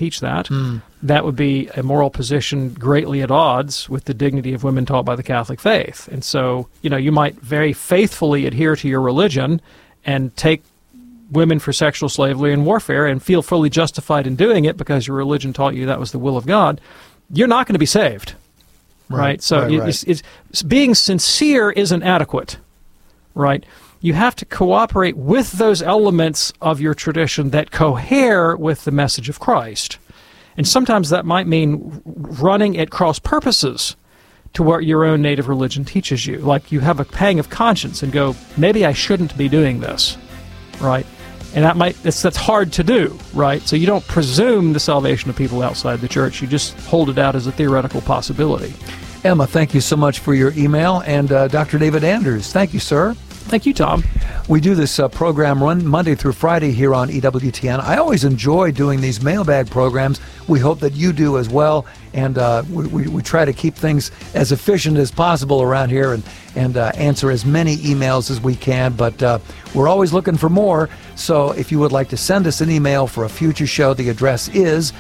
teach that. That would be a moral position greatly at odds with the dignity of women taught by the Catholic faith. And so, you might very faithfully adhere to your religion and take women for sexual slavery and warfare and feel fully justified in doing it because your religion taught you that was the will of God. You're not going to be saved, right? So it's being sincere isn't adequate, right? You have to cooperate with those elements of your tradition that cohere with the message of Christ. And sometimes that might mean running at cross purposes to what your own native religion teaches you. Like you have a pang of conscience and go, maybe I shouldn't be doing this, right? And that's hard to do, right? So you don't presume the salvation of people outside the church. You just hold it out as a theoretical possibility. Emma, thank you so much for your email. And Dr. David Anders, thank you, sir. Thank you, Tom. We do this program run Monday through Friday here on EWTN. I always enjoy doing these mailbag programs. We hope that you do as well. And we try to keep things as efficient as possible around here and answer as many emails as we can. But we're always looking for more. So if you would like to send us an email for a future show, the address is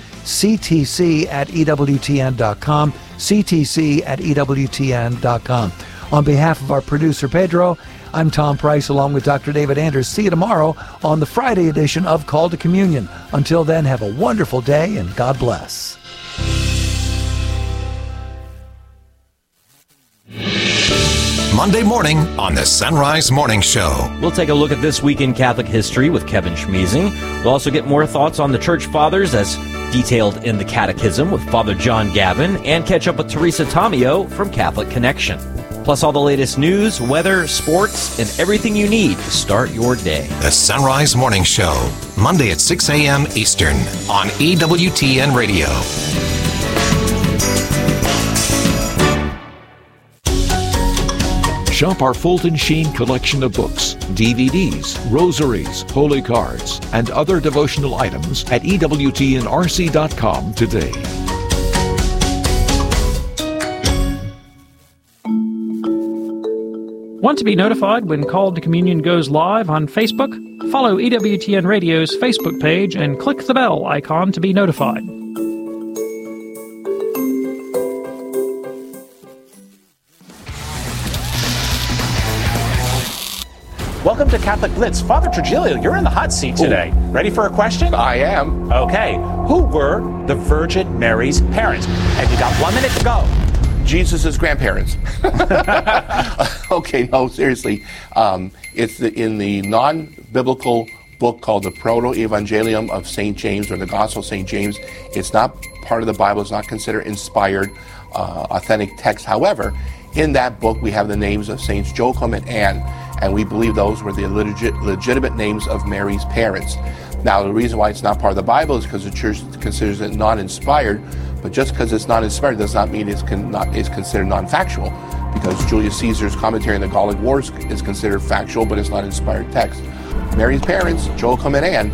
ctc@ewtn.com, ctc@ewtn.com. On behalf of our producer, Pedro, I'm Tom Price along with Dr. David Anders. See you tomorrow on the Friday edition of Call to Communion. Until then, have a wonderful day and God bless. Monday morning on the Sunrise Morning Show. We'll take a look at this week in Catholic history with Kevin Schmeezing. We'll also get more thoughts on the Church Fathers as detailed in the Catechism with Father John Gavin, and catch up with Teresa Tomeo from Catholic Connection. Plus all the latest news, weather, sports, and everything you need to start your day. The Sunrise Morning Show, Monday at 6 a.m. Eastern on EWTN Radio. Shop our Fulton Sheen collection of books, DVDs, rosaries, holy cards, and other devotional items at EWTNRC.com today. Want to be notified when Call to Communion goes live on Facebook? Follow EWTN Radio's Facebook page and click the bell icon to be notified. Welcome to Catholic Blitz. Father Trujillo, you're in the hot seat today. Ooh. Ready for a question? I am. Okay. Who were the Virgin Mary's parents? And you got 1 minute to go. Jesus' grandparents. Okay, no, seriously. It's in the non-biblical book called the Proto-Evangelium of St. James, or the Gospel of St. James. It's not part of the Bible. It's not considered inspired, authentic text. However, in that book, we have the names of Saints Joachim and Anne, and we believe those were the legitimate names of Mary's parents. Now, the reason why it's not part of the Bible is because the Church considers it non-inspired, but just because it's non-inspired does not mean it's considered non-factual, because Julius Caesar's commentary on the Gallic Wars is considered factual, but it's not inspired text. Mary's parents, Joachim and Anne.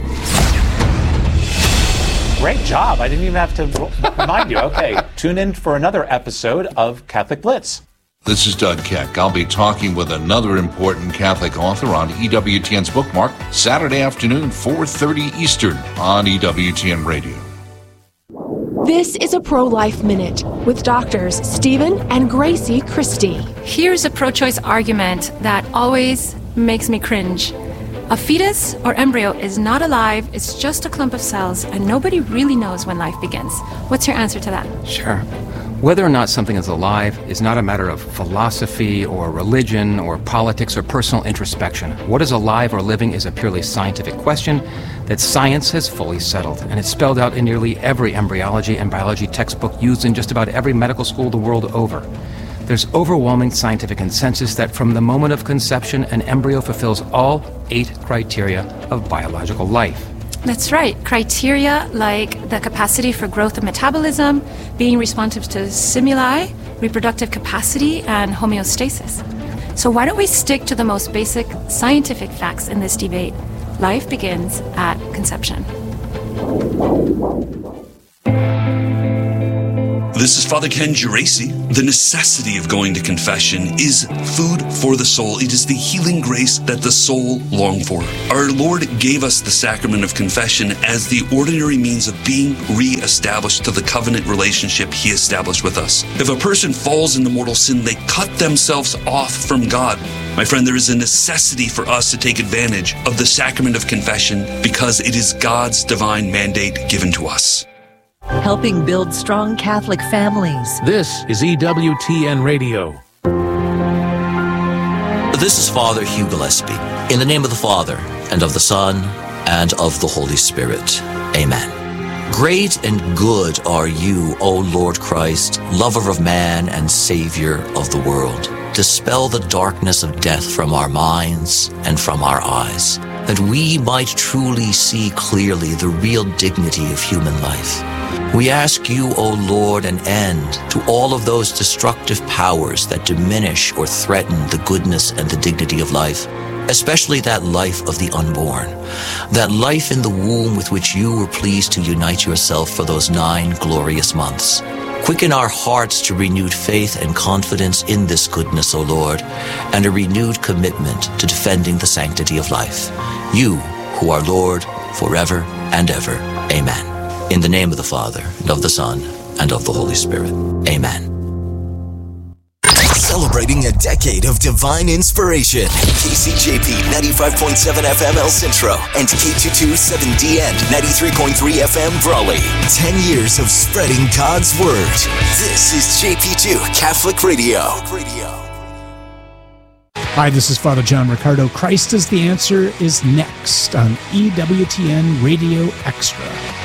Great job. I didn't even have to remind you. Okay, tune in for another episode of Catholic Blitz. This is Doug Keck. I'll be talking with another important Catholic author on EWTN's Bookmark, Saturday afternoon, 4:30 Eastern on EWTN Radio. This is a Pro-Life Minute with doctors Stephen and Gracie Christie. Here's a pro-choice argument that always makes me cringe. A fetus or embryo is not alive, it's just a clump of cells, and nobody really knows when life begins. What's your answer to that? Sure. Whether or not something is alive is not a matter of philosophy or religion or politics or personal introspection. What is alive or living is a purely scientific question that science has fully settled, and it's spelled out in nearly every embryology and biology textbook used in just about every medical school the world over. There's overwhelming scientific consensus that from the moment of conception, an embryo fulfills all 8 criteria of biological life. That's right. Criteria like the capacity for growth and metabolism, being responsive to stimuli, reproductive capacity, and homeostasis. So why don't we stick to the most basic scientific facts in this debate? Life begins at conception. The This is Father Ken Geraci. The necessity of going to confession is food for the soul. It is the healing grace that the soul longs for. Our Lord gave us the sacrament of confession as the ordinary means of being re-established to the covenant relationship He established with us. If a person falls into mortal sin, they cut themselves off from God. My friend, there is a necessity for us to take advantage of the sacrament of confession because it is God's divine mandate given to us. Helping build strong Catholic families. This is EWTN Radio. This is Father Hugh Gillespie. In the name of the Father, and of the Son, and of the Holy Spirit. Amen. Great and good are you, O Lord Christ, lover of man and Savior of the world. Dispel the darkness of death from our minds and from our eyes, that we might truly see clearly the real dignity of human life. We ask you, O Lord, an end to all of those destructive powers that diminish or threaten the goodness and the dignity of life, especially that life of the unborn, that life in the womb with which you were pleased to unite yourself for those 9 glorious months. Quicken our hearts to renewed faith and confidence in this goodness, O Lord, and a renewed commitment to defending the sanctity of life. You, who are Lord, forever and ever. Amen. In the name of the Father, and of the Son, and of the Holy Spirit. Amen. Celebrating a decade of divine inspiration. KCJP 95.7 FM El Centro and K227DN 93.3 FM Brawley. 10 years of spreading God's Word. This is JP2 Catholic Radio. Hi, this is Father John Riccardo. Christ is the Answer is next on EWTN Radio Extra.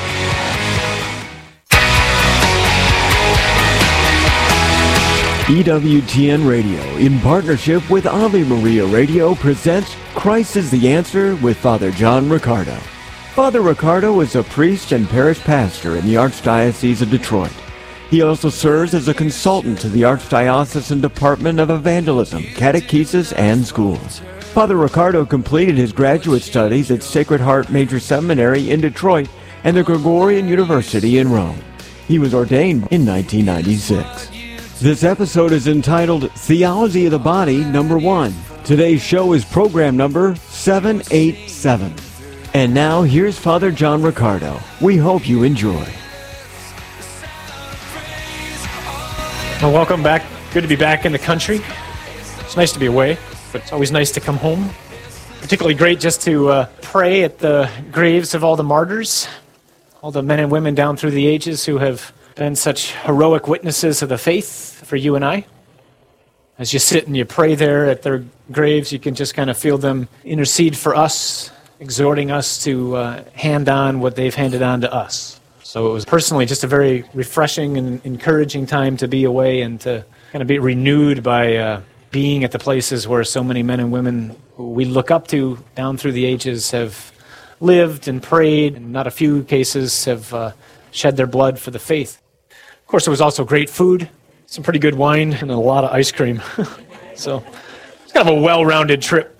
EWTN Radio, in partnership with Ave Maria Radio, presents Christ is the Answer with Father John Riccardo. Father Riccardo is a priest and parish pastor in the Archdiocese of Detroit. He also serves as a consultant to the Archdiocesan Department of Evangelism, Catechesis, and Schools. Father Riccardo completed his graduate studies at Sacred Heart Major Seminary in Detroit and the Gregorian University in Rome. He was ordained in 1996. This episode is entitled Theology of the Body, Number 1. Today's show is program number 787. And now, here's Father John Riccardo. We hope you enjoy. Well, welcome back. Good to be back in the country. It's nice to be away, but it's always nice to come home. Particularly great just to pray at the graves of all the martyrs, all the men and women down through the ages who have been such heroic witnesses of the faith for you and I. As you sit and you pray there at their graves, you can just kind of feel them intercede for us, exhorting us to hand on what they've handed on to us. So it was personally just a very refreshing and encouraging time to be away and to kind of be renewed by being at the places where so many men and women who we look up to down through the ages have lived and prayed, and not a few cases have shed their blood for the faith. Of course, there was also great food, some pretty good wine, and a lot of ice cream. So it's kind of a well-rounded trip.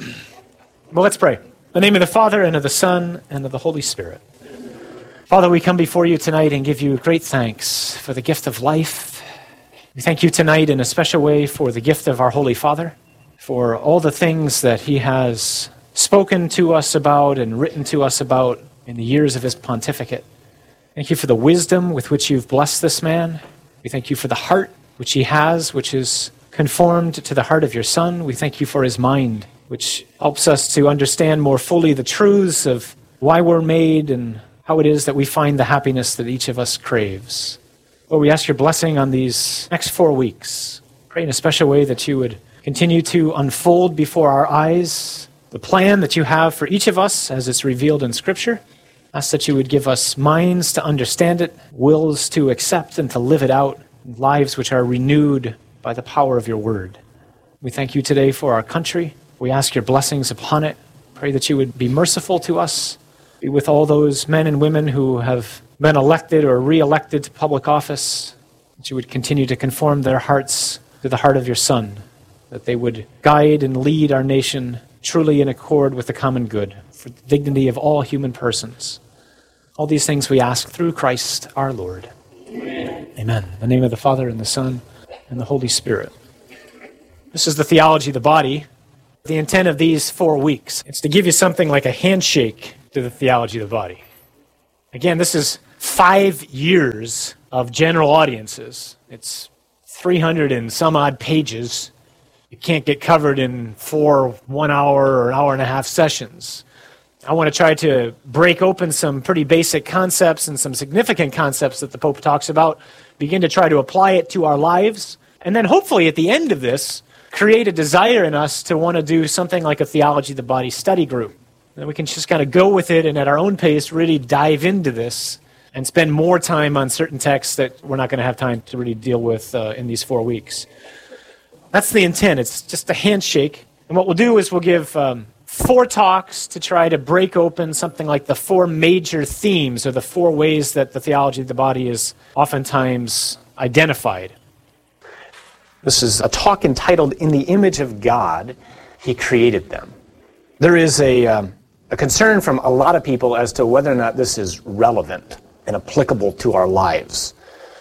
But let's pray. In the name of the Father, and of the Son, and of the Holy Spirit. Father, we come before you tonight and give you great thanks for the gift of life. We thank you tonight in a special way for the gift of our Holy Father, for all the things that he has spoken to us about and written to us about in the years of his pontificate. Thank you for the wisdom with which you've blessed this man. We thank you for the heart which he has, which is conformed to the heart of your Son. We thank you for his mind, which helps us to understand more fully the truths of why we're made and how it is that we find the happiness that each of us craves. Lord, we ask your blessing on these next 4 weeks. Pray in a special way that you would continue to unfold before our eyes the plan that you have for each of us as it's revealed in Scripture. Ask that you would give us minds to understand it, wills to accept and to live it out, lives which are renewed by the power of your word. We thank you today for our country. We ask your blessings upon it. Pray that you would be merciful to us. Be with all those men and women who have been elected or re-elected to public office. That you would continue to conform their hearts to the heart of your Son. That they would guide and lead our nation truly in accord with the common good, for the dignity of all human persons. All these things we ask through Christ our Lord. Amen. Amen. In the name of the Father, and the Son, and the Holy Spirit. This is the theology of the body. The intent of these 4 weeks, it's to give you something like a handshake to the theology of the body. Again, this is 5 years of general audiences. It's 300 and some odd pages. It can't get covered in 4 1-hour or hour and a half sessions. I want to try to break open some pretty basic concepts and some significant concepts that the Pope talks about, begin to try to apply it to our lives, and then hopefully at the end of this, create a desire in us to want to do something like a Theology of the Body study group. And we can just kind of go with it and at our own pace really dive into this and spend more time on certain texts that we're not going to have time to really deal with in these 4 weeks. That's the intent. It's just a handshake. And what we'll do is we'll give 4 talks to try to break open something like the 4 major themes or the 4 ways that the theology of the body is oftentimes identified. This is a talk entitled, "In the Image of God, He Created Them." There is a concern from a lot of people as to whether or not this is relevant and applicable to our lives.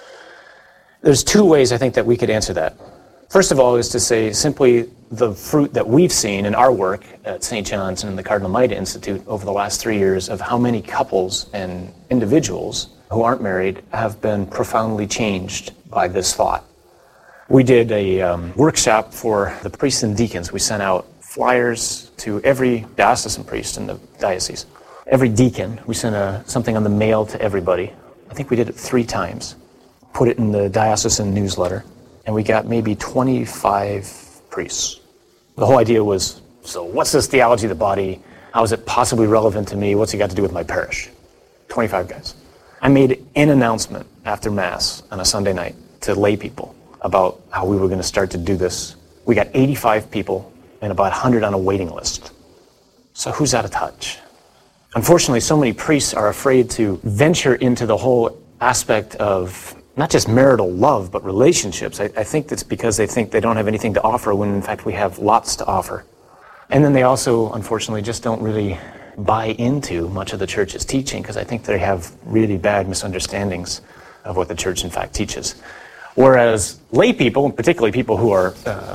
There's 2 ways I think that we could answer that. First of all is to say simply the fruit that we've seen in our work at St. John's and the Cardinal Maida Institute over the last 3 years of how many couples and individuals who aren't married have been profoundly changed by this thought. We did a workshop for the priests and deacons. We sent out flyers to every diocesan priest in the diocese. Every deacon, we sent something on the mail to everybody. I think we did it 3 times. Put it in the diocesan newsletter. And we got maybe 25 priests. The whole idea was, so what's this theology of the body? How is it possibly relevant to me? What's it got to do with my parish? 25 guys. I made an announcement after Mass on a Sunday night to lay people about how we were going to start to do this. We got 85 people and about 100 on a waiting list. So who's out of touch? Unfortunately, so many priests are afraid to venture into the whole aspect of not just marital love, but relationships. I think that's because they think they don't have anything to offer when in fact we have lots to offer. And then they also, unfortunately, just don't really buy into much of the church's teaching because I think they have really bad misunderstandings of what the church in fact teaches. Whereas lay people, particularly people who are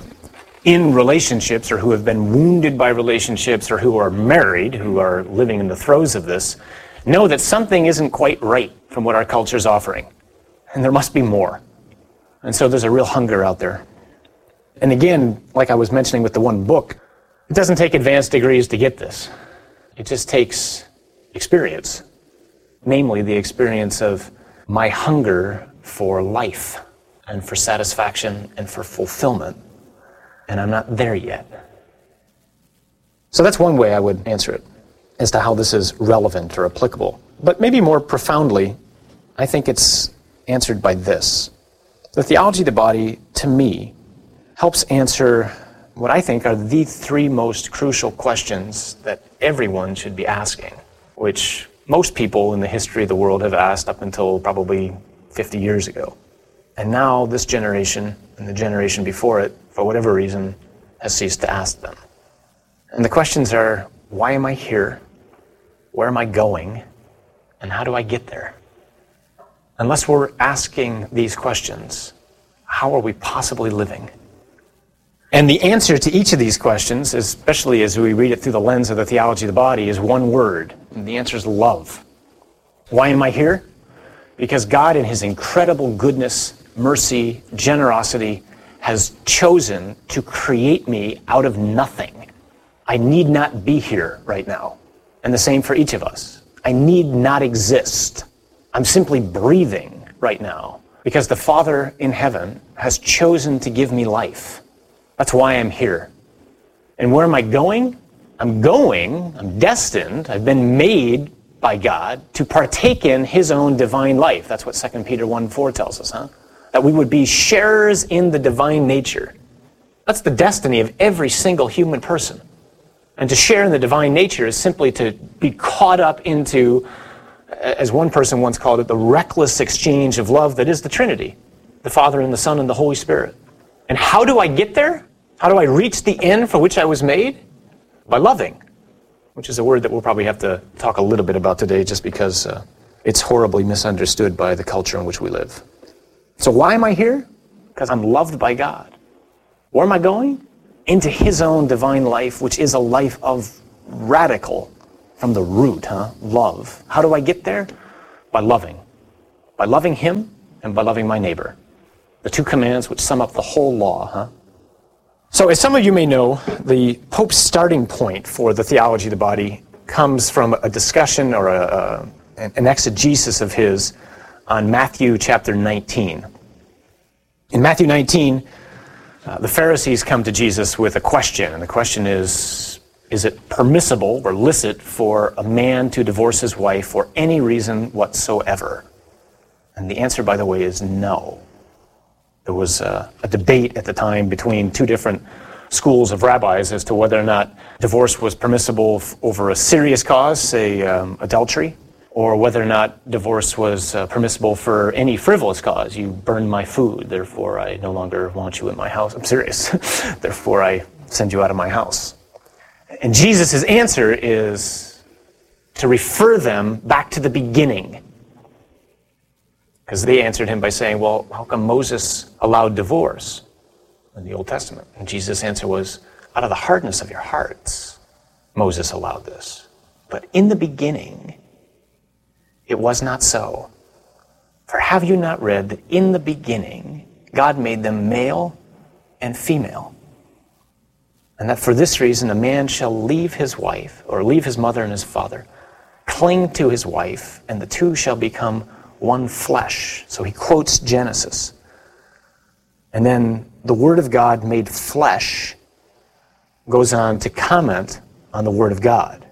in relationships or who have been wounded by relationships or who are married, who are living in the throes of this, know that something isn't quite right from what our culture is offering. And there must be more. And so there's a real hunger out there. And again, like I was mentioning with the one book, it doesn't take advanced degrees to get this. It just takes experience. Namely, the experience of my hunger for life and for satisfaction and for fulfillment. And I'm not there yet. So that's one way I would answer it, as to how this is relevant or applicable. But maybe more profoundly, I think it's answered by this. The theology of the body, to me, helps answer what I think are the 3 most crucial questions that everyone should be asking, which most people in the history of the world have asked up until probably 50 years ago. And now this generation and the generation before it, for whatever reason, has ceased to ask them. And the questions are, why am I here? Where am I going? And how do I get there? Unless we're asking these questions, how are we possibly living? And the answer to each of these questions, especially as we read it through the lens of the theology of the body, is one word. And the answer is love. Why am I here? Because God, in His incredible goodness, mercy, generosity, has chosen to create me out of nothing. I need not be here right now. And the same for each of us. I need not exist. I'm simply breathing right now because the Father in heaven has chosen to give me life. That's why I'm here. And where am I going? I'm destined, I've been made by God to partake in His own divine life. That's what 2 Peter 1:4 tells us, That we would be sharers in the divine nature. That's the destiny of every single human person. And to share in the divine nature is simply to be caught up into, as one person once called it, the reckless exchange of love that is the Trinity, the Father and the Son and the Holy Spirit. And how do I get there? How do I reach the end for which I was made? By loving, which is a word that we'll probably have to talk a little bit about today just because it's horribly misunderstood by the culture in which we live. So why am I here? Because I'm loved by God. Where am I going? Into his own divine life, which is a life of radical, from the root, love. How do I get there? By loving. By loving him and by loving my neighbor. The two commands which sum up the whole law, So as some of you may know, the Pope's starting point for the theology of the body comes from a discussion or an exegesis of his on Matthew chapter 19. In Matthew 19, the Pharisees come to Jesus with a question, and the question is it permissible or licit for a man to divorce his wife for any reason whatsoever? And the answer, by the way, is no. There was a debate at the time between two different schools of rabbis as to whether or not divorce was permissible over a serious cause, say adultery, or whether or not divorce was permissible for any frivolous cause. You burned my food, therefore I no longer want you in my house. I'm serious. Therefore I send you out of my house. And Jesus' answer is to refer them back to the beginning. Because they answered him by saying, well, how come Moses allowed divorce in the Old Testament? And Jesus' answer was, out of the hardness of your hearts, Moses allowed this. But in the beginning, it was not so. For have you not read that in the beginning, God made them male and female? And that for this reason, a man shall leave his wife, or leave his mother and his father, cling to his wife, and the two shall become one flesh. So he quotes Genesis. And then the Word of God made flesh goes on to comment on the Word of God.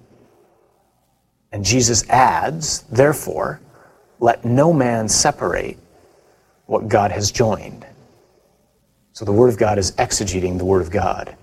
And Jesus adds, therefore, let no man separate what God has joined. So the Word of God is exegeting the Word of God.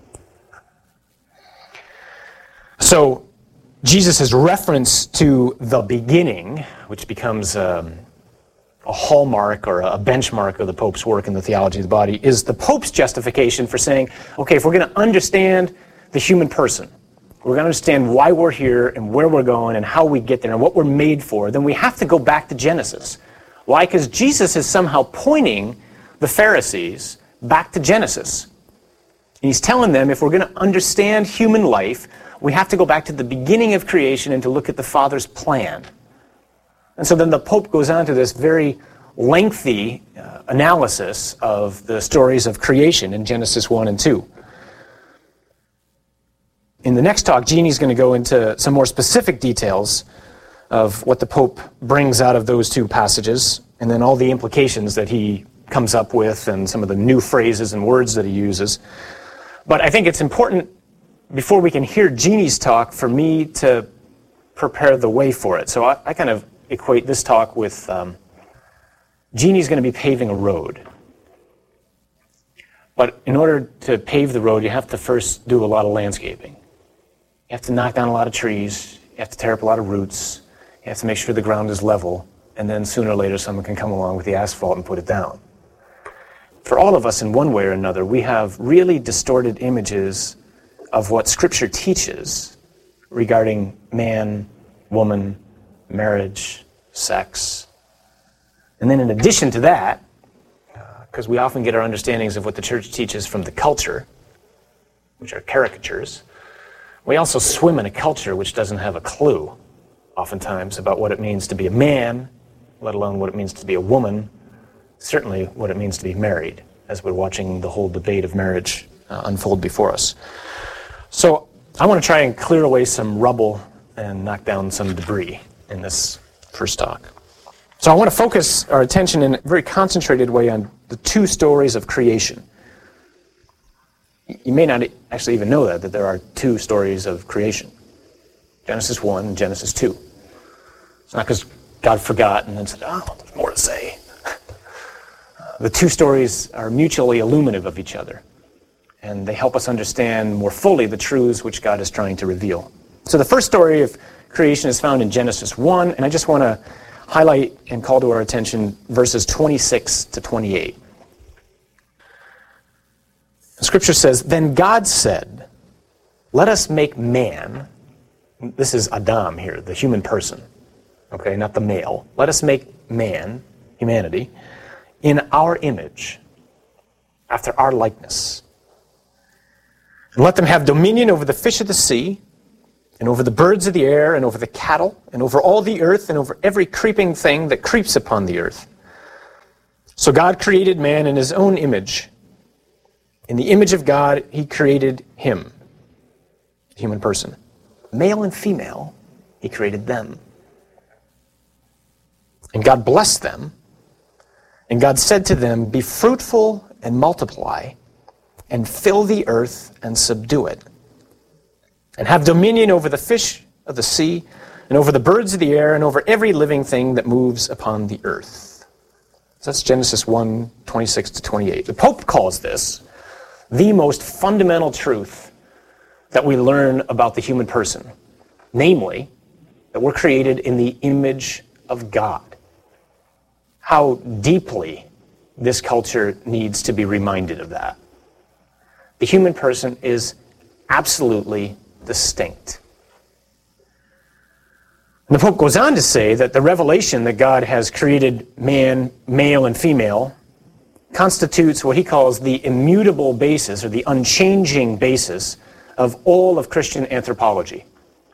So Jesus' reference to the beginning, which becomes a hallmark or a benchmark of the Pope's work in the theology of the body, is the Pope's justification for saying, okay, if we're going to understand the human person, we're going to understand why we're here and where we're going and how we get there and what we're made for, then we have to go back to Genesis. Why? Because Jesus is somehow pointing the Pharisees back to Genesis. And he's telling them if we're going to understand human life, we have to go back to the beginning of creation and to look at the Father's plan. And so then the Pope goes on to this very lengthy analysis of the stories of creation in Genesis 1 and 2. In the next talk, Jeannie's going to go into some more specific details of what the Pope brings out of those two passages, and then all the implications that he comes up with and some of the new phrases and words that he uses. But I think it's important, before we can hear Jeannie's talk, for me to prepare the way for it. So I kind of equate this talk with Jeannie's going to be paving a road. But in order to pave the road, you have to first do a lot of landscaping. You have to knock down a lot of trees. You have to tear up a lot of roots. You have to make sure the ground is level. And then sooner or later, someone can come along with the asphalt and put it down. For all of us, in one way or another, we have really distorted images of what Scripture teaches regarding man, woman, marriage, sex. And then in addition to that, because we often get our understandings of what the church teaches from the culture, which are caricatures, we also swim in a culture which doesn't have a clue, oftentimes, about what it means to be a man, let alone what it means to be a woman, certainly what it means to be married, as we're watching the whole debate of marriage unfold before us. So I want to try and clear away some rubble and knock down some debris in this first talk. So I want to focus our attention in a very concentrated way on the two stories of creation. You may not actually even know that there are two stories of creation. Genesis 1 and Genesis 2. It's not because God forgot and then said, oh, there's more to say. The two stories are mutually illuminative of each other, and they help us understand more fully the truths which God is trying to reveal. So the first story of creation is found in Genesis 1, and I just want to highlight and call to our attention verses 26 to 28. The Scripture says, then God said, let us make man, this is Adam here, the human person, okay, not the male. Let us make man, humanity, in our image, after our likeness. And let them have dominion over the fish of the sea, and over the birds of the air, and over the cattle, and over all the earth, and over every creeping thing that creeps upon the earth. So God created man in his own image. In the image of God, he created him, the human person. Male and female, he created them. And God blessed them, and God said to them, "Be fruitful and multiply, and fill the earth and subdue it, and have dominion over the fish of the sea, and over the birds of the air, and over every living thing that moves upon the earth." So that's Genesis 1, 26 to 28. The Pope calls this the most fundamental truth that we learn about the human person, namely, that we're created in the image of God. How deeply this culture needs to be reminded of that. The human person is absolutely distinct. And the Pope goes on to say that the revelation that God has created man, male and female, constitutes what he calls the immutable basis, or the unchanging basis, of all of Christian anthropology.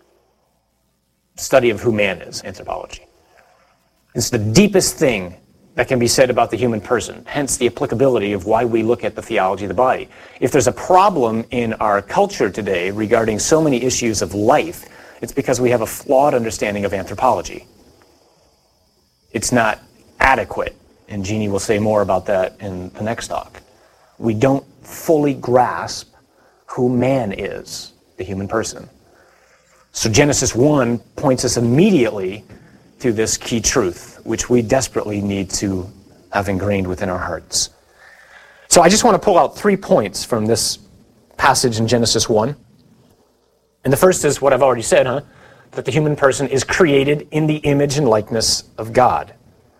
Study of who man is, anthropology. It's the deepest thing that can be said about the human person, hence the applicability of why we look at the theology of the body. If there's a problem in our culture today regarding so many issues of life, it's because we have a flawed understanding of anthropology. It's not adequate, and Jeannie will say more about that in the next talk. We don't fully grasp who man is, the human person. So Genesis 1 points us immediately to this key truth, which we desperately need to have ingrained within our hearts. So I just want to pull out 3 points from this passage in Genesis 1. And the first is what I've already said, that the human person is created in the image and likeness of God.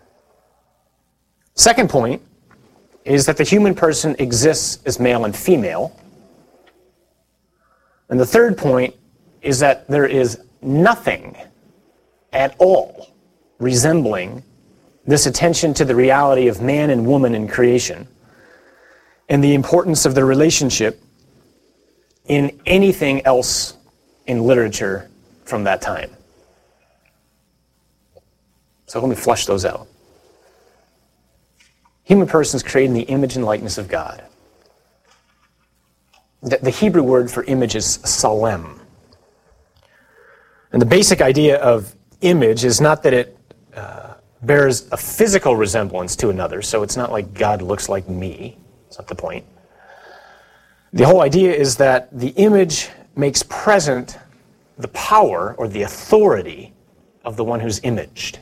Second point is that the human person exists as male and female. And the third point is that there is nothing at all resembling this attention to the reality of man and woman in creation and the importance of their relationship in anything else in literature from that time. So let me flesh those out. Human persons created in the image and likeness of God. The Hebrew word for image is salem. And the basic idea of image is not that it bears a physical resemblance to another, so it's not like God looks like me. That's not the point. The whole idea is that the image makes present the power or the authority of the one who's imaged.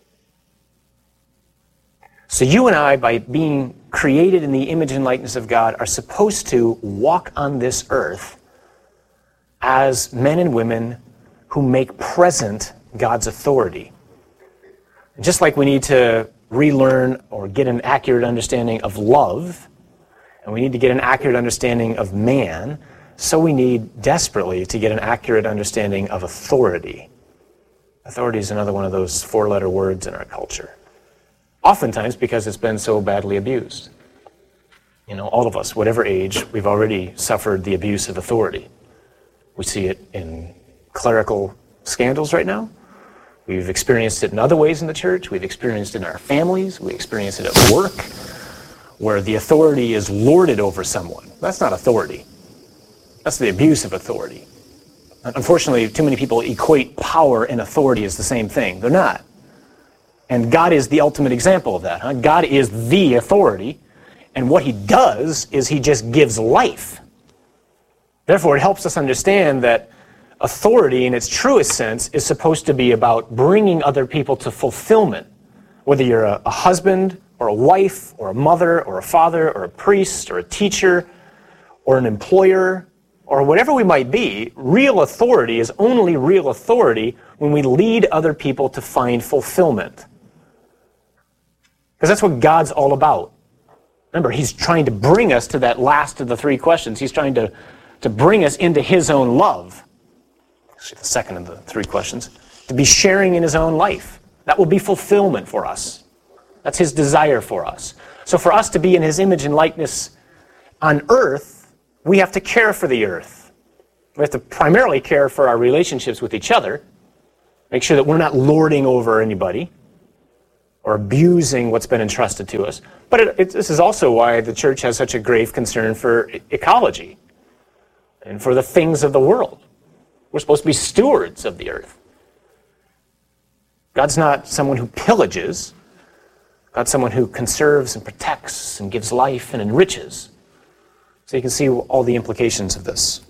So you and I, by being created in the image and likeness of God, are supposed to walk on this earth as men and women who make present God's authority. And just like we need to relearn or get an accurate understanding of love, and we need to get an accurate understanding of man, so we need desperately to get an accurate understanding of authority. Authority is another one of those 4-letter words in our culture. Oftentimes because it's been so badly abused. You know, all of us, whatever age, we've already suffered the abuse of authority. We see it in clerical scandals right now. We've experienced it in other ways in the church. We've experienced it in our families. We experience it at work, where the authority is lorded over someone. That's not authority. That's the abuse of authority. Unfortunately, too many people equate power and authority as the same thing. They're not. And God is the ultimate example of that. God is the authority, and what he does is he just gives life. Therefore, it helps us understand that authority in its truest sense is supposed to be about bringing other people to fulfillment. Whether you're a husband or a wife or a mother or a father or a priest or a teacher or an employer or whatever we might be, real authority is only real authority when we lead other people to find fulfillment. Because that's what God's all about. Remember, he's trying to bring us to that last of the 3 questions. He's trying to bring us into his own love. Actually, the second of the 3 questions. To be sharing in his own life. That will be fulfillment for us. That's his desire for us. So for us to be in his image and likeness on earth, we have to care for the earth. We have to primarily care for our relationships with each other, make sure that we're not lording over anybody or abusing what's been entrusted to us. But this is also why the church has such a grave concern for ecology and for the things of the world. We're supposed to be stewards of the earth. God's not someone who pillages. God's someone who conserves and protects and gives life and enriches. So you can see all the implications of this.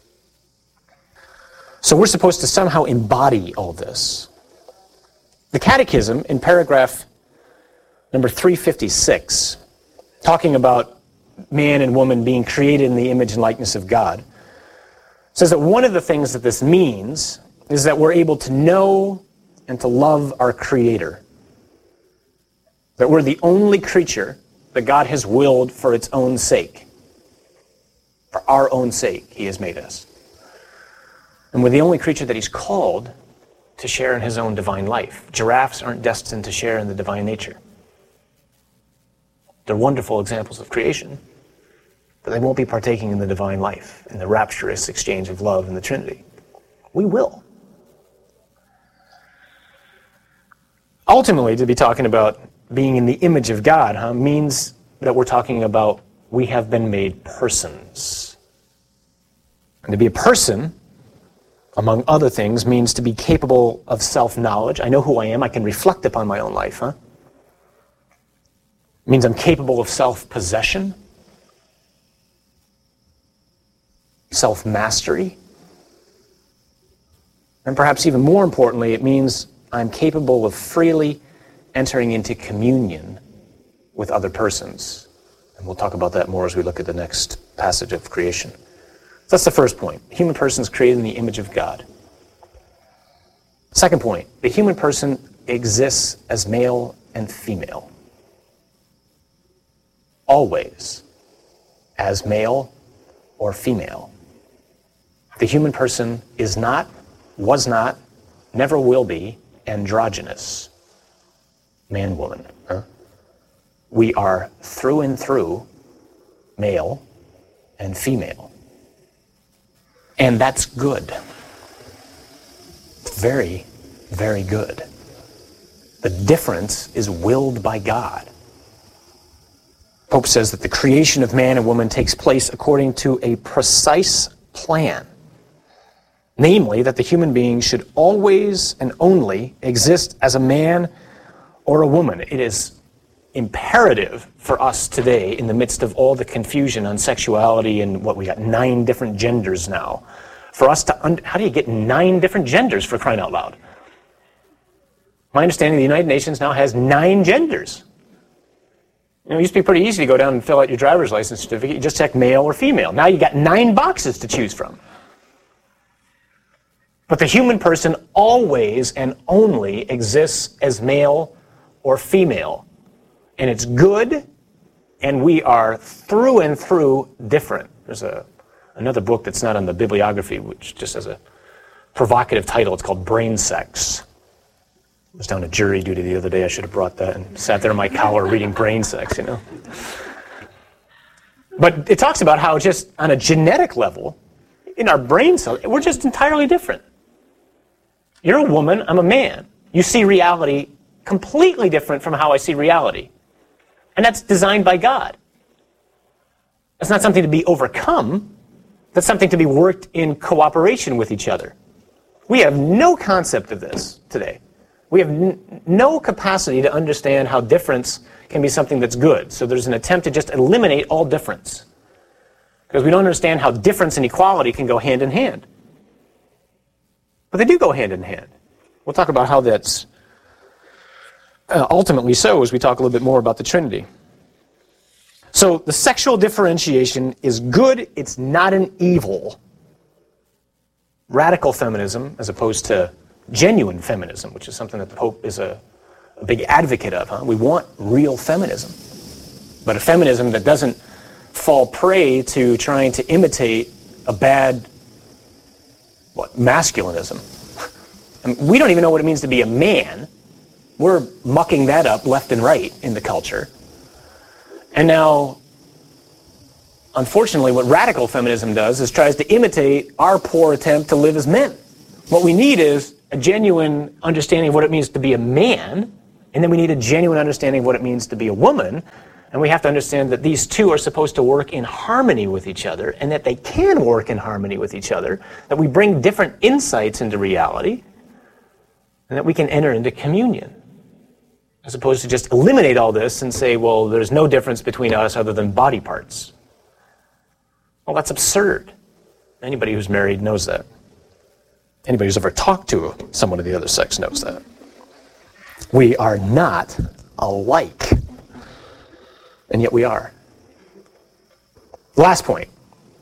So we're supposed to somehow embody all this. The Catechism, in paragraph number 356, talking about man and woman being created in the image and likeness of God, says that one of the things that this means is that we're able to know and to love our Creator. That we're the only creature that God has willed for its own sake. For our own sake, he has made us. And we're the only creature that he's called to share in his own divine life. Giraffes aren't destined to share in the divine nature. They're wonderful examples of creation, but they won't be partaking in the divine life, in the rapturous exchange of love in the Trinity. We will. Ultimately, to be talking about being in the image of God means that we're talking about we have been made persons. And to be a person, among other things, means to be capable of self-knowledge. I know who I am. I can reflect upon my own life. It means I'm capable of self-possession, self-mastery. And perhaps even more importantly, it means I'm capable of freely entering into communion with other persons. And we'll talk about that more as we look at the next passage of creation. So that's the first point. The human person is created in the image of God. Second point, the human person exists as male and female. Always as male or female. The human person is not, was not, never will be androgynous. Man, woman. We are through and through male and female. And that's good. Very, very good. The difference is willed by God. Pope says that the creation of man and woman takes place according to a precise plan. Namely, that the human being should always and only exist as a man or a woman. It is imperative for us today, in the midst of all the confusion on sexuality and what we got 9 different genders now, for us to how do you get 9 different genders, for crying out loud? My understanding, the United Nations now has 9 genders. You know, it used to be pretty easy to go down and fill out your driver's license certificate. You just check male or female. Now you got 9 boxes to choose from. But the human person always and only exists as male or female. And it's good, and we are through and through different. There's another book that's not on the bibliography, which just has a provocative title. It's called Brain Sex. I was down at jury duty the other day. I should have brought that and sat there in my collar reading Brain Sex, you know. But it talks about how just on a genetic level, in our brain cells, we're just entirely different. You're a woman, I'm a man. You see reality completely different from how I see reality. And that's designed by God. That's not something to be overcome. That's something to be worked in cooperation with each other. We have no concept of this today. We have no capacity to understand how difference can be something that's good. So there's an attempt to just eliminate all difference. Because we don't understand how difference and equality can go hand in hand. But they do go hand in hand. We'll talk about how that's ultimately so as we talk a little bit more about the Trinity. So the sexual differentiation is good, it's not an evil. Radical feminism, as opposed to genuine feminism, which is something that the Pope is a big advocate of. We want real feminism. But a feminism that doesn't fall prey to trying to imitate a bad masculinism. I mean, we don't even know what it means to be a man, We're mucking that up left and right in the culture. And now, unfortunately, what radical feminism does is tries to imitate our poor attempt to live as men. What we need is a genuine understanding of what it means to be a man, and then we need a genuine understanding of what it means to be a woman, and we have to understand that these two are supposed to work in harmony with each other, and that they can work in harmony with each other, that we bring different insights into reality, and that we can enter into communion. As opposed to just eliminate all this and say, well, there's no difference between us other than body parts. Well, that's absurd. Anybody who's married knows that. Anybody who's ever talked to someone of the other sex knows that. We are not alike. And yet we are. Last point.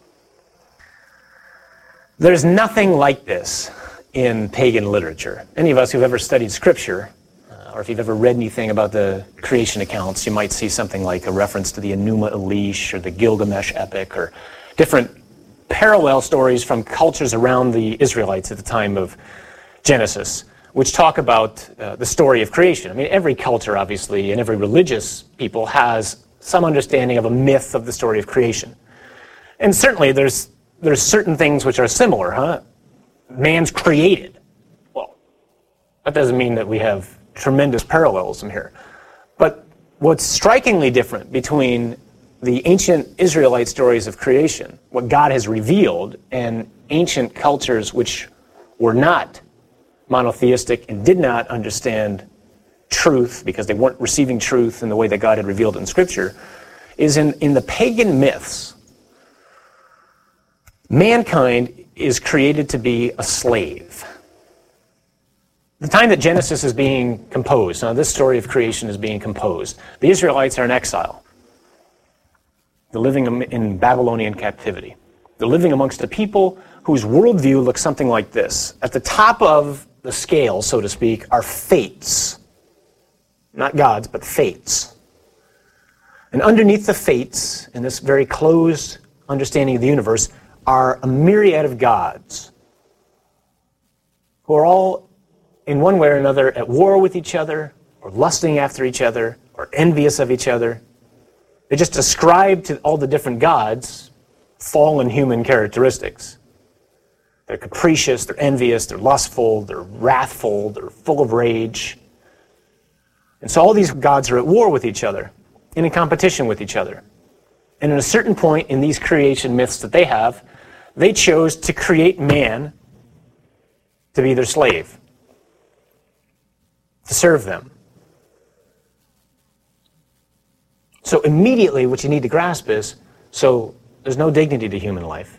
There's nothing like this in pagan literature. Any of us who've ever studied scripture, or if you've ever read anything about the creation accounts, you might see something like a reference to the Enuma Elish or the Gilgamesh epic, or different parallel stories from cultures around the Israelites at the time of Genesis, which talk about the story of creation. I mean, every culture, obviously, and every religious people has some understanding of a myth of the story of creation. And certainly there's certain things which are similar, huh? Man's created. Well, that doesn't mean that we have tremendous parallelism here. But what's strikingly different between the ancient Israelite stories of creation, what God has revealed, and ancient cultures which were not monotheistic and did not understand truth because they weren't receiving truth in the way that God had revealed it in Scripture, is in the pagan myths, mankind is created to be a slave. The time that Genesis is being composed, now this story of creation is being composed, the Israelites are in exile. They're living in Babylonian captivity. They're living amongst a people whose worldview looks something like this. At the top of the scale, so to speak, are fates. Not gods, but fates. And underneath the fates, in this very closed understanding of the universe, are a myriad of gods who are all, in one way or another, at war with each other, or lusting after each other, or envious of each other. They just ascribe to all the different gods fallen human characteristics. They're capricious, they're envious, they're lustful, they're wrathful, they're full of rage. And so all these gods are at war with each other, and in competition with each other. And at a certain point in these creation myths that they have, they chose to create man to be their slave, to serve them. So immediately what you need to grasp is, so there's no dignity to human life.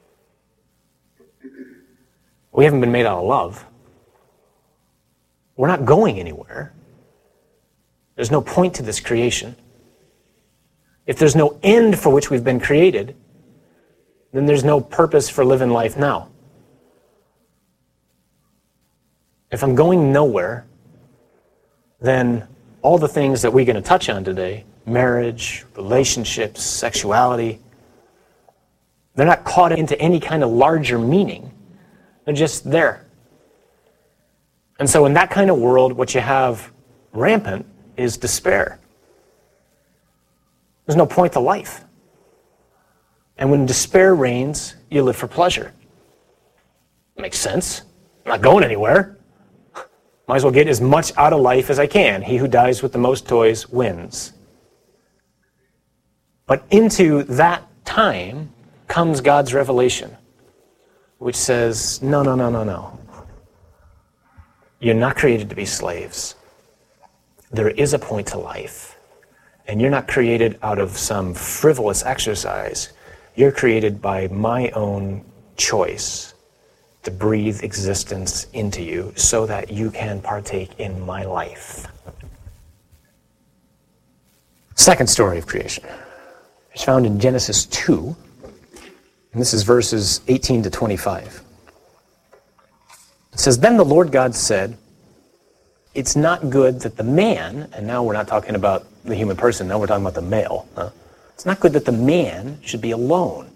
We haven't been made out of love. We're not going anywhere. There's no point to this creation. If there's no end for which we've been created, then there's no purpose for living life now. If I'm going nowhere, then all the things that we're going to touch on today, marriage, relationships, sexuality, they're not caught into any kind of larger meaning. They're just there. And so in that kind of world, what you have rampant is despair. There's no point to life. And when despair reigns, you live for pleasure. Makes sense. I'm not going anywhere. Might as well get as much out of life as I can. He who dies with the most toys wins. But into that time comes God's revelation, which says, no. You're not created to be slaves. There is a point to life. And you're not created out of some frivolous exercise. You're created by my own choice to breathe existence into you so that you can partake in my life. Second story of creation. It's found in Genesis 2, and this is verses 18 to 25. It says, "Then the Lord God said, it's not good that the man," and now we're not talking about the human person, now we're talking about the male. It's not good that the man should be alone.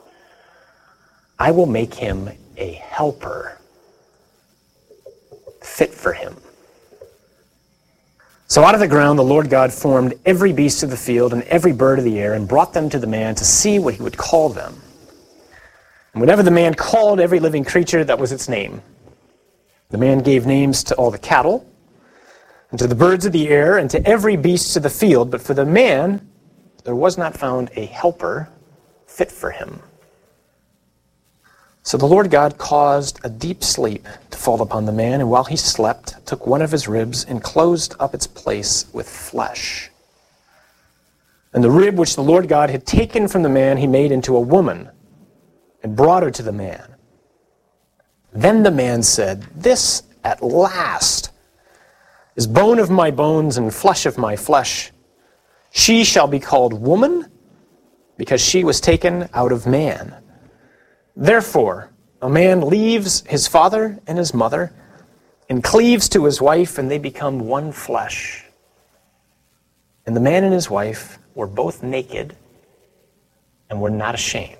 I will make him a helper fit for him. So out of the ground the Lord God formed every beast of the field and every bird of the air and brought them to the man to see what he would call them. And whenever the man called every living creature, that was its name. The man gave names to all the cattle, and to the birds of the air, and to every beast of the field. But for the man there was not found a helper fit for him. So the Lord God caused a deep sleep to fall upon the man, and while he slept, took one of his ribs and closed up its place with flesh. And the rib which the Lord God had taken from the man he made into a woman, and brought her to the man. Then the man said, "This at last is bone of my bones and flesh of my flesh. She shall be called woman, because she was taken out of man. Therefore, a man leaves his father and his mother, and cleaves to his wife, and they become one flesh. And the man and his wife were both naked, and were not ashamed."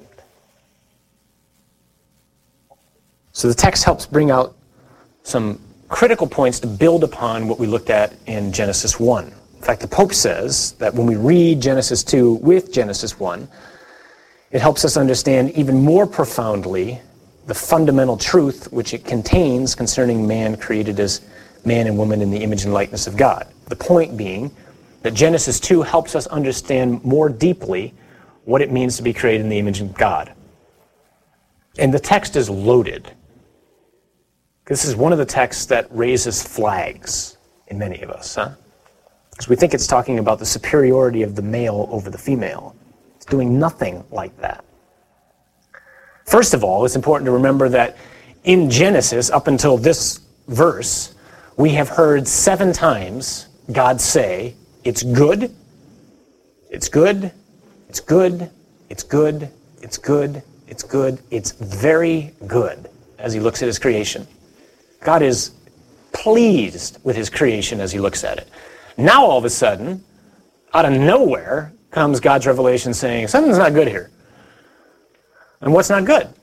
So the text helps bring out some critical points to build upon what we looked at in Genesis 1. In fact, the Pope says that when we read Genesis 2 with Genesis 1, it helps us understand even more profoundly the fundamental truth which it contains concerning man created as man and woman in the image and likeness of God. The point being that Genesis 2 helps us understand more deeply what it means to be created in the image of God. And the text is loaded. This is one of the texts that raises flags in many of us, because we think it's talking about the superiority of the male over the female. It's doing nothing like that. First of all, it's important to remember that in Genesis, up until this verse, we have heard 7 times God say, "It's good, it's good, it's good, it's good, it's good, it's good, it's very good," as he looks at his creation. God is pleased with his creation as he looks at it. Now all of a sudden, out of nowhere, comes God's revelation saying, something's not good here. And what's not good?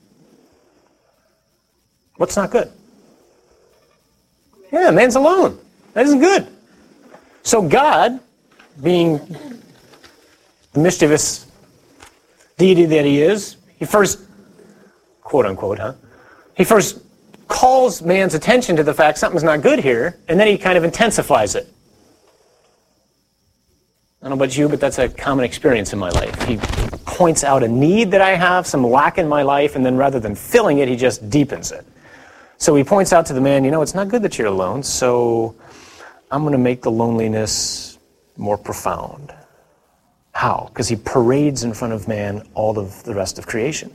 What's not good? Yeah, man's alone. That isn't good. So God, being the mischievous deity that he is, he first, quote unquote, he first calls man's attention to the fact something's not good here, and then he kind of intensifies it. I don't know about you, but that's a common experience in my life. He points out a need that I have, some lack in my life, and then rather than filling it, he just deepens it. So he points out to the man, it's not good that you're alone, so I'm going to make the loneliness more profound. How? Because he parades in front of man all of the rest of creation.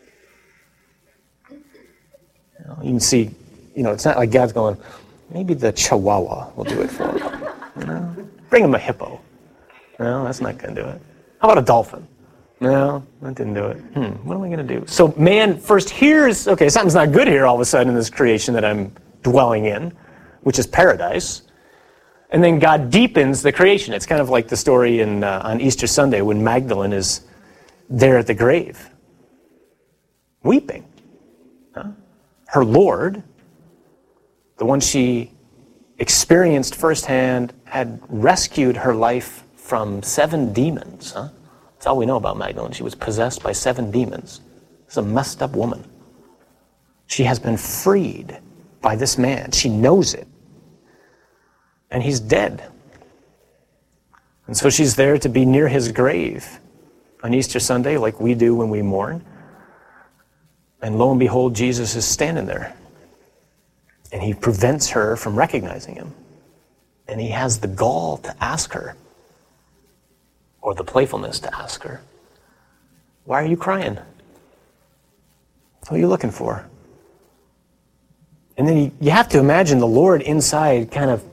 You can see, it's not like God's going, maybe the chihuahua will do it for him. Bring him a hippo. No, that's not going to do it. How about a dolphin? No, that didn't do it. What am I going to do? So man first hears, okay, something's not good here all of a sudden in this creation that I'm dwelling in, which is paradise. And then God deepens the creation. It's kind of like the story on Easter Sunday when Magdalene is there at the grave, weeping. Her Lord, the one she experienced firsthand, had rescued her life from 7 demons. That's all we know about Magdalene. She was possessed by 7 demons. She's a messed up woman. She has been freed by this man. She knows it. And he's dead. And so she's there to be near his grave on Easter Sunday, like we do when we mourn. And lo and behold, Jesus is standing there. And he prevents her from recognizing him. And he has the gall to ask her, or the playfulness to ask her, "Why are you crying? What are you looking for?" And then you have to imagine the Lord inside kind of,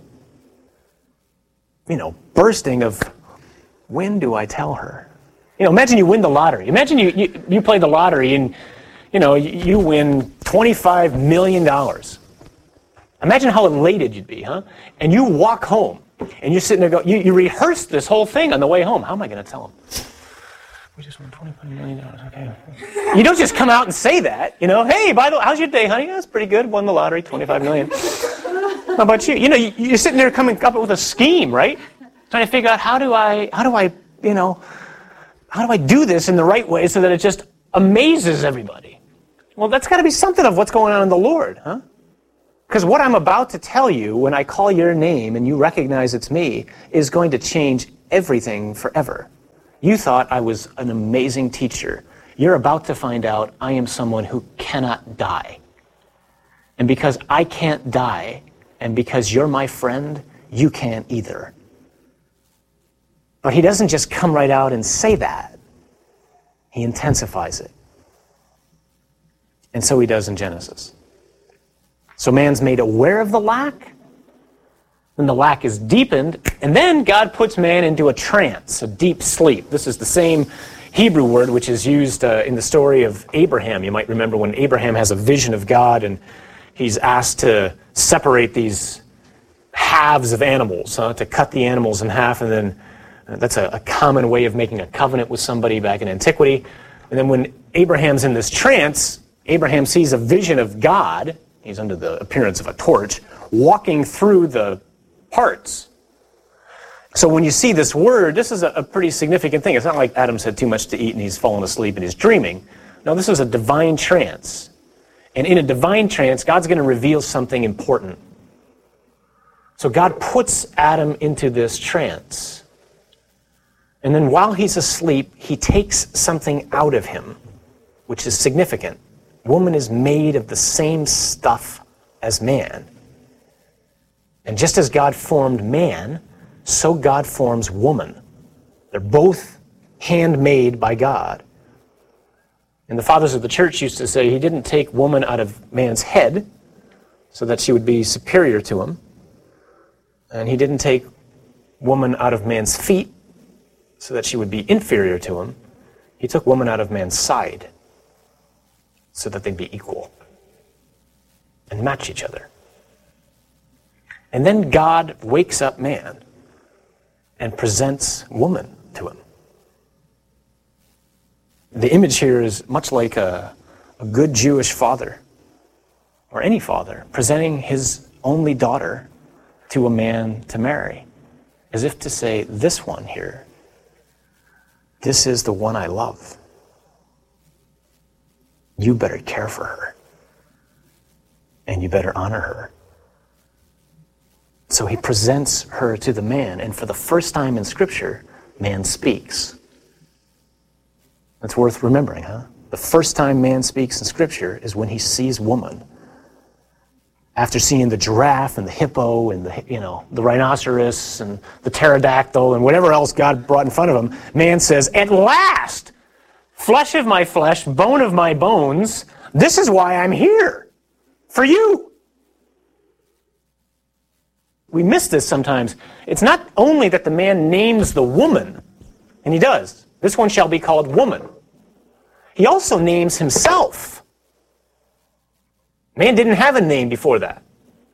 bursting of, when do I tell her? Imagine you win the lottery. Imagine you play the lottery and you win $25 million. Imagine how elated you'd be, And you walk home, and you're sitting there you rehearse this whole thing on the way home. How am I going to tell him? We just won $25 million, okay. You don't just come out and say that, Hey, by the way, how's your day, honey? That's pretty good. Won the lottery, $25 million. How about you? You know, you're sitting there coming up with a scheme, right? Trying to figure out how do I do this in the right way so that it just amazes everybody. Well, that's got to be something of what's going on in the Lord, huh? Because what I'm about to tell you when I call your name and you recognize it's me is going to change everything forever. You thought I was an amazing teacher. You're about to find out I am someone who cannot die. And because I can't die, and because you're my friend, you can't either. But he doesn't just come right out and say that. He intensifies it. And so he does in Genesis. So man's made aware of the lack, then the lack is deepened, and then God puts man into a trance, a deep sleep. This is the same Hebrew word which is used in the story of Abraham. You might remember when Abraham has a vision of God and he's asked to separate these halves of animals, to cut the animals in half, and then that's a common way of making a covenant with somebody back in antiquity. And then when Abraham's in this trance, Abraham sees a vision of God. He's under the appearance of a torch, walking through the parts. So when you see this word, this is a pretty significant thing. It's not like Adam's had too much to eat and he's fallen asleep and he's dreaming. No, this is a divine trance. And in a divine trance, God's going to reveal something important. So God puts Adam into this trance. And then while he's asleep, he takes something out of him, which is significant. Woman is made of the same stuff as man. And just as God formed man, so God forms woman. They're both handmade by God. And the fathers of the church used to say he didn't take woman out of man's head so that she would be superior to him. And he didn't take woman out of man's feet so that she would be inferior to him. He took woman out of man's side so that they'd be equal and match each other. And then God wakes up man and presents woman to him. The image here is much like a good Jewish father, or any father, presenting his only daughter to a man to marry, as if to say, this one here, this is the one I love. You better care for her, and you better honor her. So he presents her to the man, and for the first time in Scripture, man speaks. That's worth remembering, huh? The first time man speaks in Scripture is when he sees woman. After seeing the giraffe and the hippo and the rhinoceros and the pterodactyl and whatever else God brought in front of him, man says, at last, flesh of my flesh, bone of my bones, this is why I'm here, for you. We miss this sometimes. It's not only that the man names the woman, and he does. This one shall be called woman. He also names himself. Man didn't have a name before that.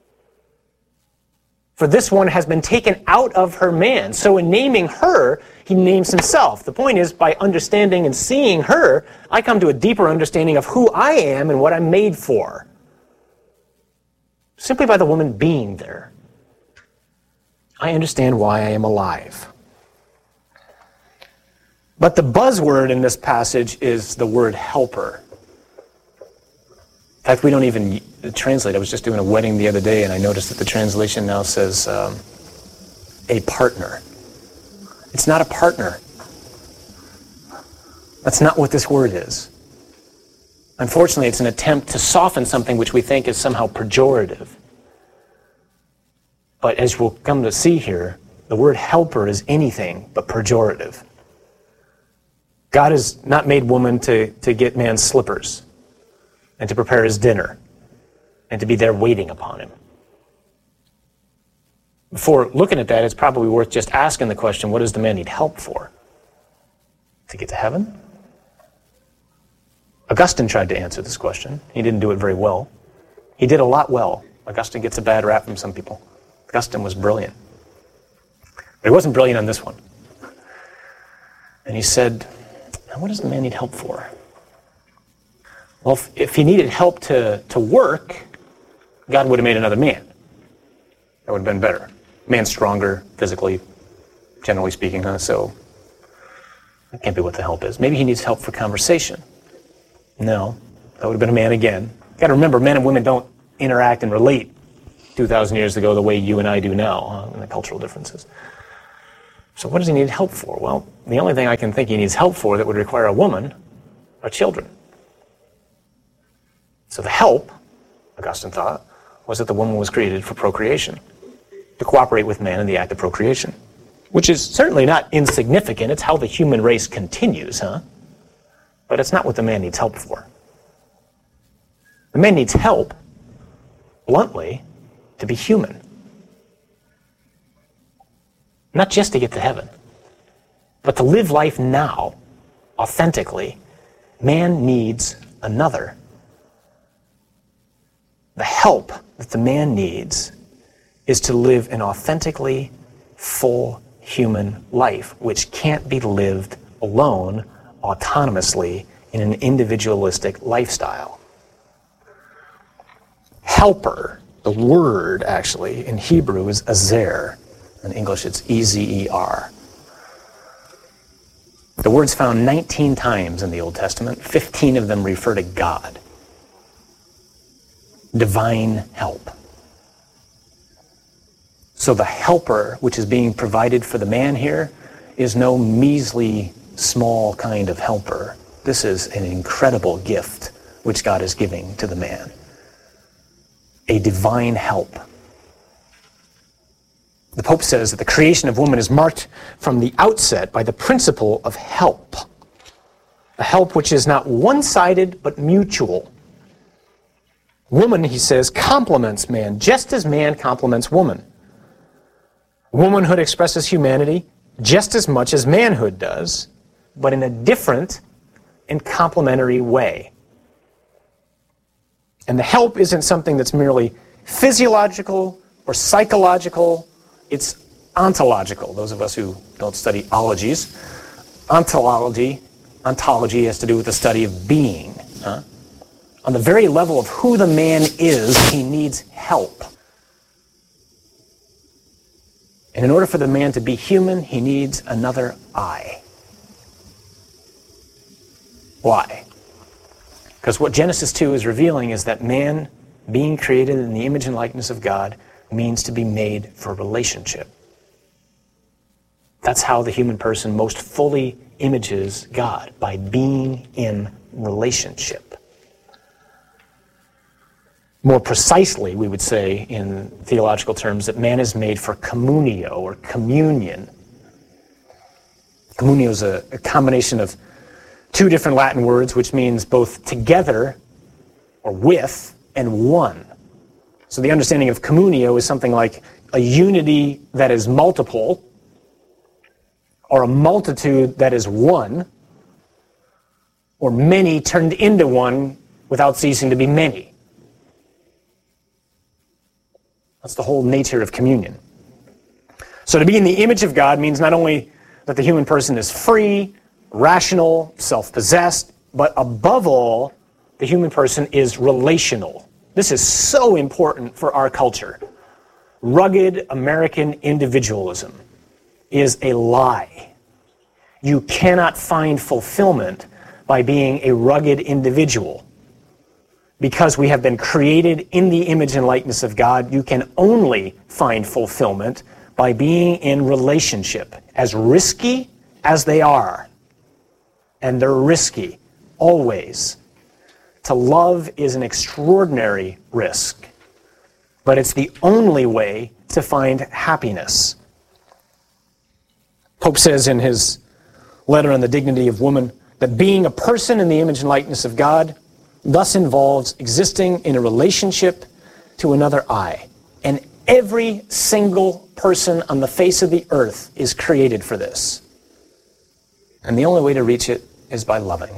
For this one has been taken out of her man. So in naming her, he names himself. The point is, by understanding and seeing her, I come to a deeper understanding of who I am and what I'm made for. Simply by the woman being there, I understand why I am alive. But the buzzword in this passage is the word helper. In fact, we don't even translate. I was just doing a wedding the other day, and I noticed that the translation now says a partner. It's not a partner. That's not what this word is. Unfortunately, it's an attempt to soften something which we think is somehow pejorative. But as we'll come to see here, the word helper is anything but pejorative. God has not made woman to get man's slippers and to prepare his dinner and to be there waiting upon him. Before looking at that, it's probably worth just asking the question, what does the man need help for? To get to heaven? Augustine tried to answer this question. He didn't do it very well. He did a lot well. Augustine gets a bad rap from some people. Augustine was brilliant. But he wasn't brilliant on this one. And he said, what does the man need help for? Well, if he needed help to work, God would have made another man. That would have been better. Man's stronger physically, generally speaking, huh? So that can't be what the help is. Maybe he needs help for conversation. No, that would have been a man again. Got to remember, men and women don't interact and relate 2,000 years ago the way you and I do now, and the cultural differences. So what does he need help for? Well, the only thing I can think he needs help for that would require a woman are children. So the help, Augustine thought, was that the woman was created for procreation, to cooperate with man in the act of procreation, which is certainly not insignificant. It's how the human race continues, huh? But it's not what the man needs help for. The man needs help, bluntly, to be human. Not just to get to heaven, but to live life now, authentically. Man needs another. The help that the man needs is to live an authentically full human life, which can't be lived alone, autonomously, in an individualistic lifestyle. Helper, the word actually in Hebrew is azer. In English it's E-Z-E-R. The word's found 19 times in the Old Testament. 15 of them refer to God. Divine help. So the helper which is being provided for the man here is no measly, small kind of helper. This is an incredible gift which God is giving to the man. A divine help. The Pope says that the creation of woman is marked from the outset by the principle of help. A help which is not one-sided but mutual. Woman, he says, complements man just as man complements woman. Womanhood expresses humanity just as much as manhood does, but in a different and complementary way. And the help isn't something that's merely physiological or psychological, it's ontological. Those of us who don't study ologies, ontology has to do with the study of being. Huh? On the very level of who the man is, he needs help. And in order for the man to be human, he needs another eye. Why? Because what Genesis 2 is revealing is that man, being created in the image and likeness of God, means to be made for relationship. That's how the human person most fully images God, by being in relationship. More precisely, we would say in theological terms that man is made for communio or communion. Communio is a combination of two different Latin words which means both together or with and one. So the understanding of communio is something like a unity that is multiple or a multitude that is one, or many turned into one without ceasing to be many. That's the whole nature of communion. So to be in the image of God means not only that the human person is free, rational, self-possessed, but above all, the human person is relational. This is so important for our culture. Rugged American individualism is a lie. You cannot find fulfillment by being a rugged individual. Because we have been created in the image and likeness of God, you can only find fulfillment by being in relationship. As risky as they are, and they're risky, always. To love is an extraordinary risk, but it's the only way to find happiness. Pope says in his letter on the dignity of woman that being a person in the image and likeness of God thus involves existing in a relationship to another I. And every single person on the face of the earth is created for this. And the only way to reach it is by loving.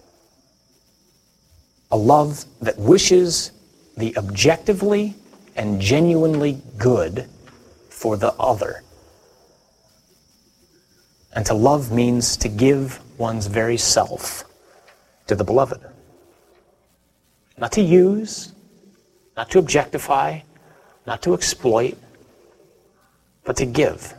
A love that wishes the objectively and genuinely good for the other. And to love means to give one's very self to the beloved. Not to use, not to objectify, not to exploit, but to give.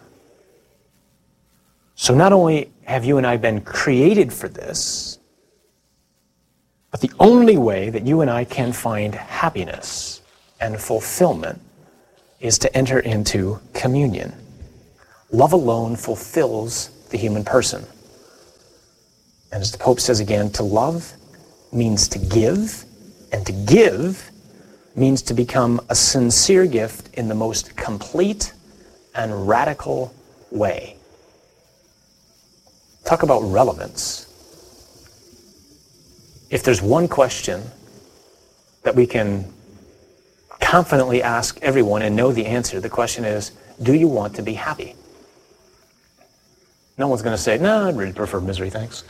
So not only have you and I been created for this, but the only way that you and I can find happiness and fulfillment is to enter into communion. Love alone fulfills the human person. And as the Pope says again, to love means to give, and to give means to become a sincere gift in the most complete and radical way. Talk about relevance. If there's one question that we can confidently ask everyone and know the answer, the question is, do you want to be happy? No one's going to say, no, I'd really prefer misery, thanks.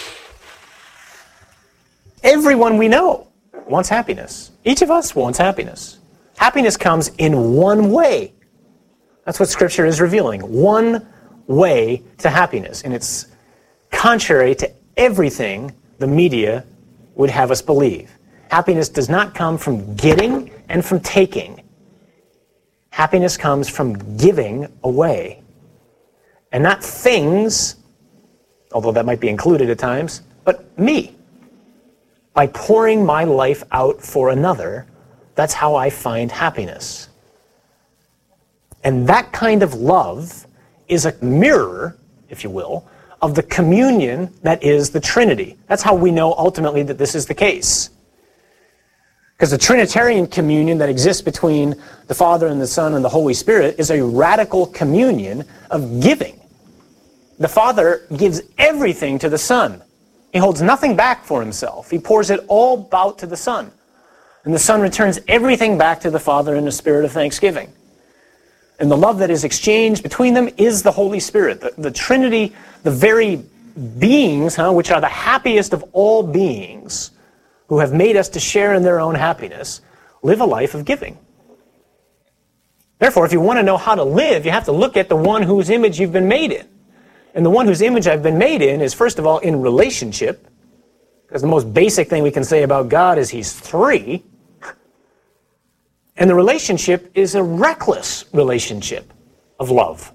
Everyone we know wants happiness. Each of us wants happiness. Happiness comes in one way. That's what Scripture is revealing. One way to happiness. And it's contrary to everything the media would have us believe. Happiness does not come from getting and from taking. Happiness comes from giving away. And not things, although that might be included at times, but me. By pouring my life out for another, that's how I find happiness. And that kind of love is a mirror, if you will, of the communion that is the Trinity. That's how we know ultimately that this is the case. Because the Trinitarian communion that exists between the Father and the Son and the Holy Spirit is a radical communion of giving. The Father gives everything to the Son. He holds nothing back for himself. He pours it all out to the Son. And the Son returns everything back to the Father in a spirit of thanksgiving. And the love that is exchanged between them is the Holy Spirit. The Trinity, the very beings, which are the happiest of all beings, who have made us to share in their own happiness, live a life of giving. Therefore, if you want to know how to live, you have to look at the one whose image you've been made in. And the one whose image I've been made in is, first of all, in relationship, because the most basic thing we can say about God is He's three. And the relationship is a reckless relationship of love.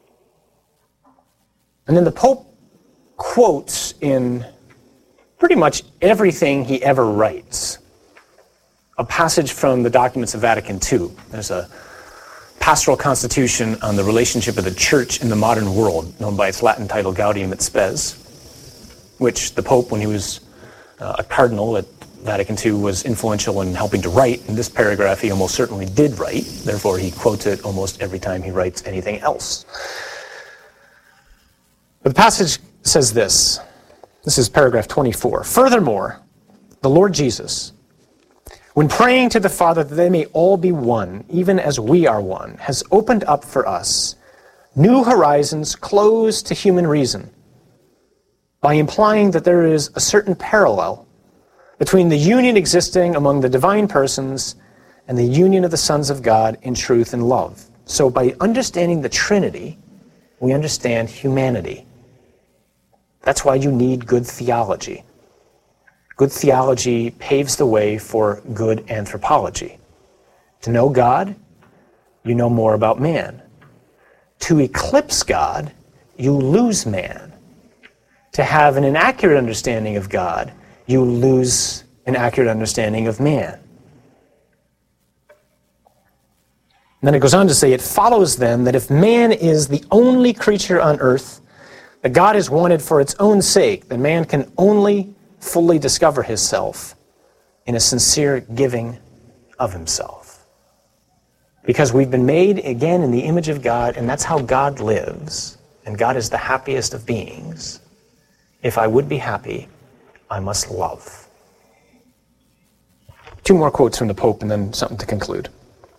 And then the Pope quotes in pretty much everything he ever writes a passage from the documents of Vatican II. There's a pastoral constitution on the relationship of the Church in the modern world, known by its Latin title Gaudium et Spes, which the Pope, when he was a cardinal at Vatican II, was influential in helping to write. In this paragraph, he almost certainly did write. Therefore, he quotes it almost every time he writes anything else. But the passage says this. This is paragraph 24. Furthermore, the Lord Jesus, when praying to the Father that they may all be one, even as we are one, has opened up for us new horizons closed to human reason by implying that there is a certain parallel between the union existing among the divine persons and the union of the sons of God in truth and love. So by understanding the Trinity, we understand humanity. That's why you need good theology. Good theology paves the way for good anthropology. To know God, you know more about man. To eclipse God, you lose man. To have an inaccurate understanding of God, you lose an accurate understanding of man. And then it goes on to say, it follows then that if man is the only creature on earth that God has wanted for its own sake, then man can only fully discover himself in a sincere giving of himself. Because we've been made again in the image of God, and that's how God lives. And God is the happiest of beings. If I would be happy, I must love. Two more quotes from the Pope and then something to conclude.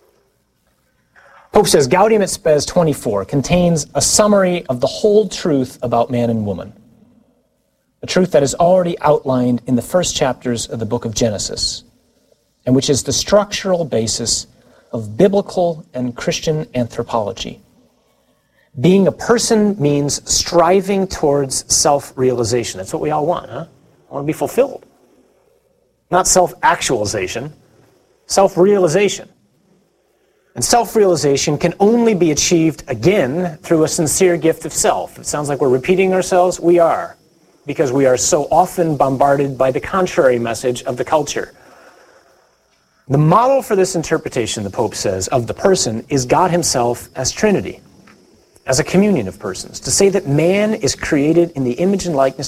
Pope says, Gaudium et Spes 24 contains a summary of the whole truth about man and woman. A truth that is already outlined in the first chapters of the book of Genesis, and which is the structural basis of biblical and Christian anthropology. Being a person means striving towards self-realization. That's what we all want, huh? I want to be fulfilled. Not self-actualization, self-realization. And self-realization can only be achieved, again, through a sincere gift of self. It sounds like we're repeating ourselves. We are, because we are so often bombarded by the contrary message of the culture. The model for this interpretation, the Pope says, of the person is God himself as Trinity, as a communion of persons. To say that man is created in the image and likeness